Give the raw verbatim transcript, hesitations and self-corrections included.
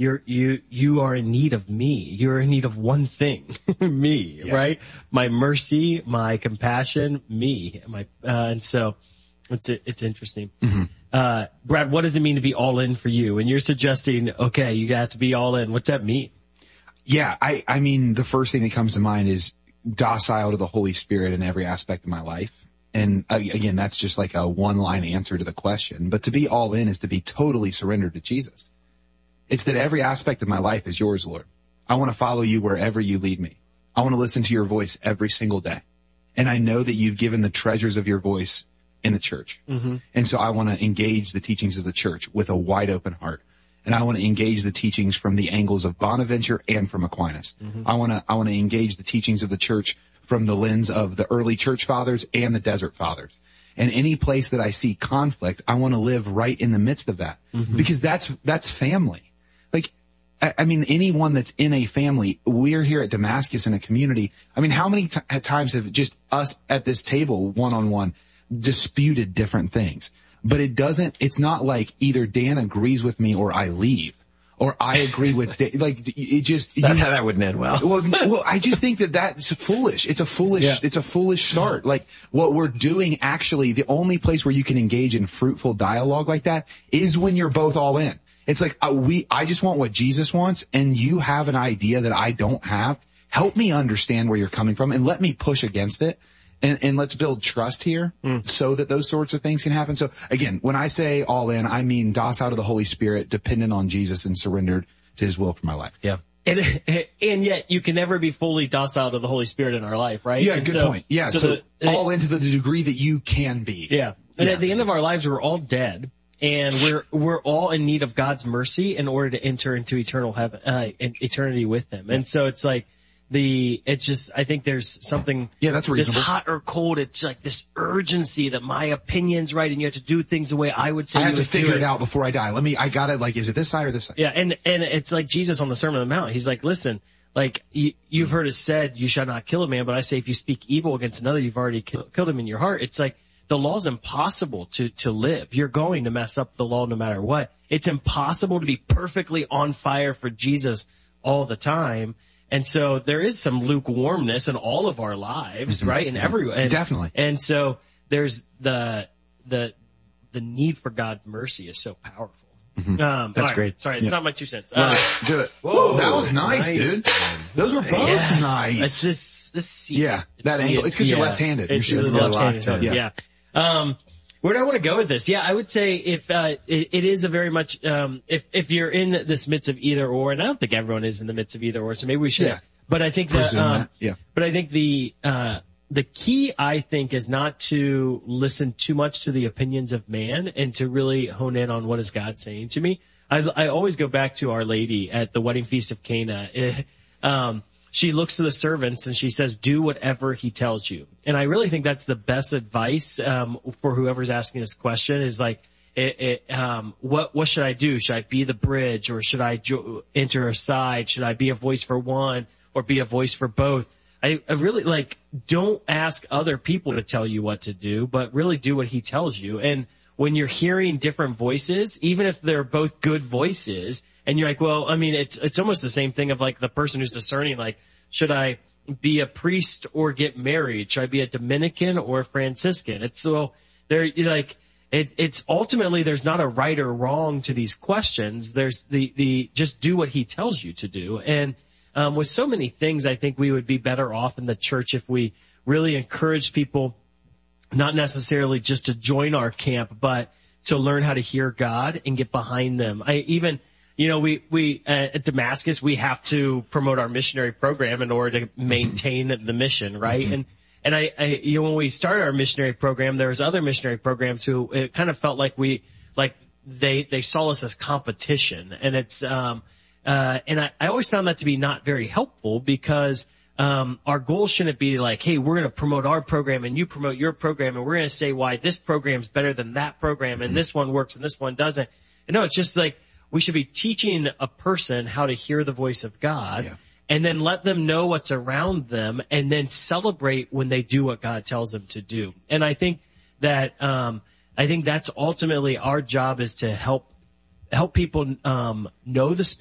you're, you, you are in need of me. You're in need of one thing, me, yeah. right? My mercy, my compassion, me, my, uh, and so it's, it's interesting. Mm-hmm. Uh, Brad, what does it mean to be all in for you? And you're suggesting, okay, you got to be all in. What's that mean? Yeah, I, I mean, the first thing that comes to mind is docile to the Holy Spirit in every aspect of my life. And uh, again, that's just like a one-line answer to the question. But to be all in is to be totally surrendered to Jesus. It's that every aspect of my life is yours, Lord. I want to follow you wherever you lead me. I want to listen to your voice every single day. And I know that you've given the treasures of your voice in the church. Mm-hmm. And so I want to engage the teachings of the church with a wide open heart. And I want to engage the teachings from the angles of Bonaventure and from Aquinas. Mm-hmm. I want to, I want to engage the teachings of the church from the lens of the early church fathers and the desert fathers. And any place that I see conflict, I want to live right in the midst of that. Mm-hmm. Because that's, that's family. Like, I, I mean, anyone that's in a family, we're here at Damascus in a community. I mean, how many t- times have just us at this table one-on-one disputed different things? But it doesn't, it's not like either Dan agrees with me or I leave. Or I agree with, Dan. Like, it just. That's you, how that wouldn't end well. well. Well, I just think that that's foolish. It's a foolish, yeah. it's a foolish start. Like, what we're doing actually, the only place where you can engage in fruitful dialogue like that is when you're both all in. It's like, uh, we, I just want what Jesus wants, and you have an idea that I don't have. Help me understand where you're coming from and let me push against it. And, and let's build trust here mm. so that those sorts of things can happen. So again, when I say all in, I mean docile to the Holy Spirit, dependent on Jesus and surrendered to his will for my life. Yeah. And, and yet you can never be fully docile to the Holy Spirit in our life, right? Yeah, and good so, point. Yeah. So, so the, all into the degree that you can be. Yeah. And yeah. at the end of our lives, we're all dead. And we're, we're all in need of God's mercy in order to enter into eternal heaven, uh, eternity with him. And so it's like, The, it's just, I think there's something. Yeah, that's reasonable. This hot or cold, it's like this urgency that my opinion's right and you have to do things the way I would say I have you to would figure do it out before I die. Let me, I got it, like, is it this side or this side? Yeah, and, and it's like Jesus on the Sermon on the Mount. He's like, listen, like, you, you've heard it said, you shall not kill a man, but I say if you speak evil against another, you've already kill, killed him in your heart. It's like, the law's impossible to, to live. You're going to mess up the law no matter what. It's impossible to be perfectly on fire for Jesus all the time. And so there is some lukewarmness in all of our lives, mm-hmm. right? In every and, Definitely. And so there's the the the need for God's mercy is so powerful. Mm-hmm. Um, That's right. great. Sorry, it's yeah. not my two cents. Uh, Uh, do it. Whoa, that was nice, nice, dude. Those were both yes. nice. It's just this seat. Yeah, that it's, angle. It's because yeah. you're left-handed. It's you're really left-handed. Yeah. yeah. Um, where do I want to go with this? Yeah, I would say if uh, it, it is a very much um, if if you're in this midst of either or, and I don't think everyone is in the midst of either or, so maybe we should. Yeah. But I think that, um, that, yeah. but I think the, uh, the key, I think, is not to listen too much to the opinions of man and to really hone in on what is God saying to me. I, I always go back to Our Lady at the wedding feast of Cana. It, um, she looks to the servants and she says, do whatever he tells you. And I really think that's the best advice, um, for whoever's asking this question is like, it, it, um, what, what should I do? Should I be the bridge or should I jo- enter a side? Should I be a voice for one? Or be a voice for both. I, I really like, don't ask other people to tell you what to do, but really do what he tells you. And when you're hearing different voices, even if they're both good voices, and you're like, well, I mean, it's, it's almost the same thing of like the person who's discerning, like, should I be a priest or get married? Should I be a Dominican or a Franciscan? It's so, they're like, it, it's ultimately, there's not a right or wrong to these questions. There's the, the, just do what he tells you to do. And, Um, with so many things, I think we would be better off in the church if we really encourage people not necessarily just to join our camp, but to learn how to hear God and get behind them. I even, you know, we, we, uh, at Damascus, we have to promote our missionary program in order to maintain the mission, right? Mm-hmm. And, and I, I, you know, when we started our missionary program, there was other missionary programs who, it kind of felt like we, like they, they saw us as competition. And it's, um, Uh, and I, I always found that to be not very helpful because, um, our goal shouldn't be like, hey, we're going to promote our program and you promote your program and we're going to say why this program's better than that program and mm-hmm. this one works and this one doesn't. And no, it's just like we should be teaching a person how to hear the voice of God yeah. and then let them know what's around them and then celebrate when they do what God tells them to do. And I think that, um, I think that's ultimately our job is to help, help people, um, know the Spirit.